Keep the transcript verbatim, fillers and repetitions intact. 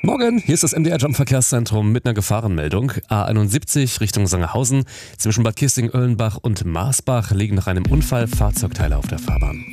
Morgen, hier ist das M D R Jump Verkehrszentrum mit einer Gefahrenmeldung. A einundsiebzig Richtung Sangerhausen. Zwischen Bad Kissing-Oellenbach und Marsbach liegen nach einem Unfall Fahrzeugteile auf der Fahrbahn.